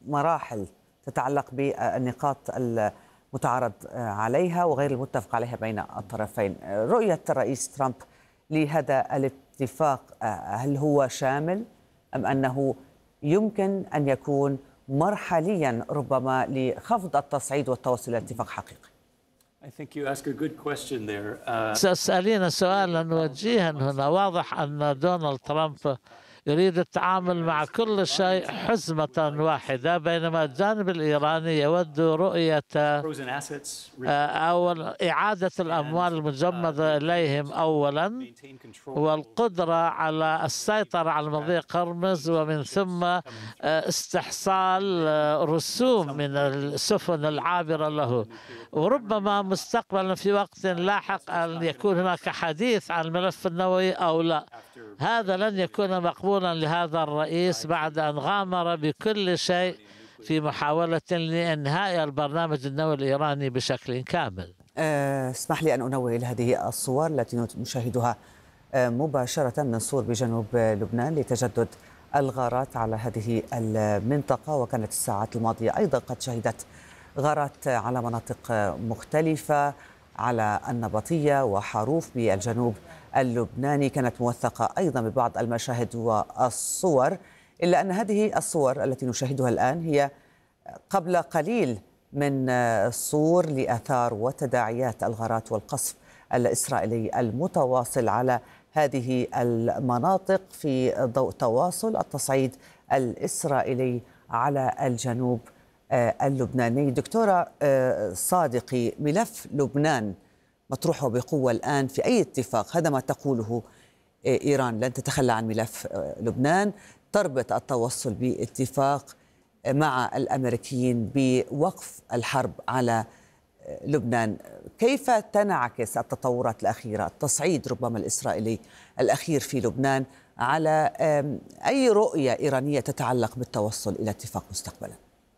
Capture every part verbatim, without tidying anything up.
مراحل تتعلق بالنقاط المتعارض عليها وغير المتفق عليها بين الطرفين. رؤية الرئيس ترامب لهذا الاتفاق هل هو شامل أم أنه يمكن أن يكون مرحليا ربما لخفض التصعيد والتوصل إلى اتفاق حقيقي؟ تسألين سؤالا وجيها هنا. واضح أن دونالد ترامب يريد التعامل مع كل شيء حزمة واحدة، بينما الجانب الإيراني يود رؤية أو إعادة الأموال المجمدة إليهم أولا، والقدرة على السيطرة على مضيق هرمز، ومن ثم استحصال رسوم من السفن العابرة له. وربما مستقبلا في وقت لاحق أن يكون هناك حديث عن الملف النووي أو لا. هذا لن يكون مقبولا لهذا الرئيس بعد أن غامر بكل شيء في محاولة لإنهاء البرنامج النووي الإيراني بشكل كامل. اسمح لي أن أنوه إلى هذه الصور التي نشاهدها مباشرة من صور بجنوب لبنان لتجدد الغارات على هذه المنطقة، وكانت الساعات الماضية أيضا قد شهدت غارات على مناطق مختلفة على النبطية وحروف بالجنوب اللبناني. كانت موثقة أيضا ببعض المشاهد والصور، إلا أن هذه الصور التي نشاهدها الآن هي قبل قليل من صور لآثار وتداعيات الغارات والقصف الإسرائيلي المتواصل على هذه المناطق في ضوء تواصل التصعيد الإسرائيلي على الجنوب اللبناني. دكتورة صادقي، ملف لبنان مطروحه بقوة الآن في أي اتفاق، هذا ما تقوله إيران، لن تتخلى عن ملف لبنان، تربط التوصل باتفاق مع الأمريكيين بوقف الحرب على لبنان. كيف تنعكس التطورات الأخيرة، التصعيد ربما الإسرائيلي الأخير في لبنان، على أي رؤية إيرانية تتعلق بالتوصل إلى اتفاق مستقبلا؟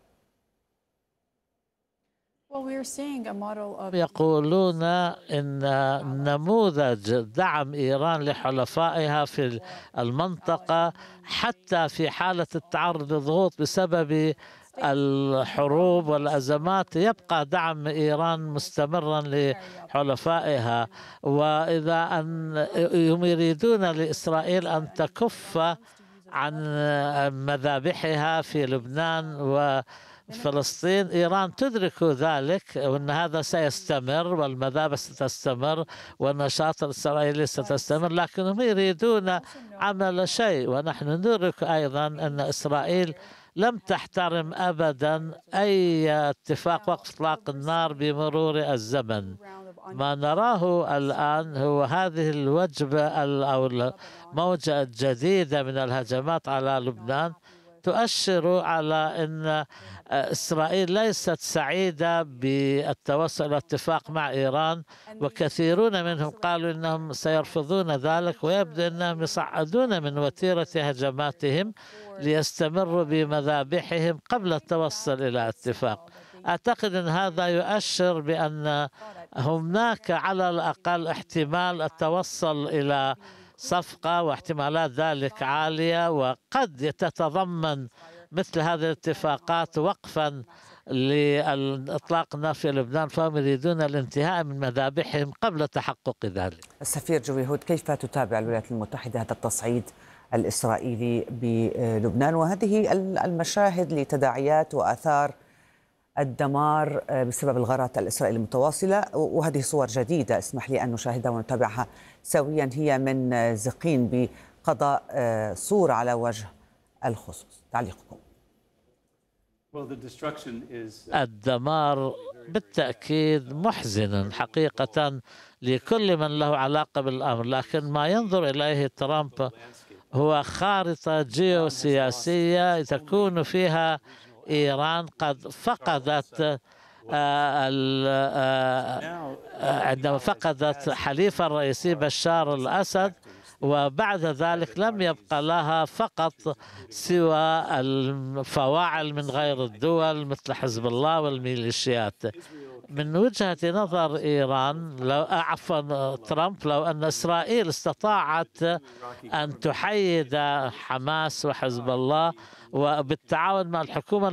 يقولون إن نموذج دعم إيران لحلفائها في المنطقة حتى في حالة التعرض للضغوط بسبب الحروب والأزمات يبقى دعم إيران مستمرا لحلفائها. وإذا أن يريدون لإسرائيل أن تكف عن مذابحها في لبنان و فلسطين، إيران تدرك ذلك وأن هذا سيستمر والمذابح ستستمر والنشاط الإسرائيلي ستستمر، لكنهم يريدون عمل شيء. ونحن ندرك أيضا أن إسرائيل لم تحترم أبدا أي اتفاق وقف إطلاق النار بمرور الزمن. ما نراه الآن هو هذه الوجبة أو الموجة الجديدة من الهجمات على لبنان تؤشر على أن إسرائيل ليست سعيدة بالتوصل إلى اتفاق مع إيران، وكثيرون منهم قالوا أنهم سيرفضون ذلك، ويبدو أنهم يصعدون من وتيرة هجماتهم ليستمروا بمذابحهم قبل التوصل إلى اتفاق. أعتقد أن هذا يؤشر بأن هناك على الأقل احتمال التوصل إلى صفقة، واحتمالات ذلك عالية، وقد تتضمن مثل هذه الاتفاقات وقفا لإطلاق النار في لبنان، فهم يريدون الانتهاء من مذابحهم قبل تحقق ذلك. السفير جوي هود، كيف تتابع الولايات المتحدة هذا التصعيد الإسرائيلي بلبنان وهذه المشاهد لتداعيات وآثار الدمار بسبب الغارات الإسرائيلية المتواصلة؟ وهذه صور جديدة اسمح لي أن نشاهدها ونتابعها سويا، هي من زقين بقضاء صورة على وجه الخصوص. تعليقكم؟ الدمار بالتأكيد محزن حقيقة لكل من له علاقة بالأمر، لكن ما ينظر إليه ترامب هو خارطة جيوسياسية تكون فيها إيران قد فقدت عندما فقدت حليفها الرئيسي بشار الأسد، وبعد ذلك لم يبقى لها فقط سوى الفواعل من غير الدول مثل حزب الله والميليشيات. من وجهة نظر إيران، لو عفوا ترامب، لو أن إسرائيل استطاعت أن تحيد حماس وحزب الله وبالتعاون مع الحكومة